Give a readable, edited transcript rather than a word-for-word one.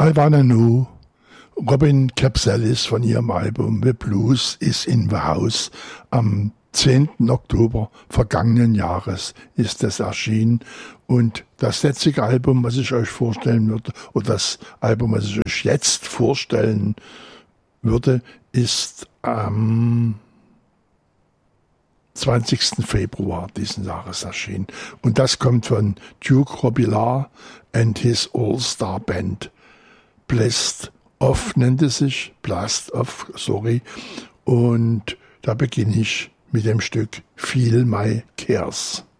Alva Nanu, Robin Capsellis von ihrem Album The Blues is in the House. Am 10. Oktober vergangenen Jahres ist es erschienen. Und das jetzige Album, was ich euch vorstellen würde, oder das Album, was ich euch jetzt vorstellen würde, ist am 20. Februar diesen Jahres erschienen. Und das kommt von Duke Robillard and his All-Star Band. Blast Off nennt es sich, und da beginne ich mit dem Stück Feel My Cares.